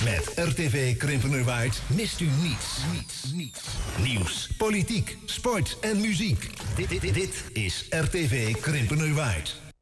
Met RTV Krimpenerwaard mist u niets. Nieuws, politiek, sport en muziek. Dit is RTV Krimpenerwaard.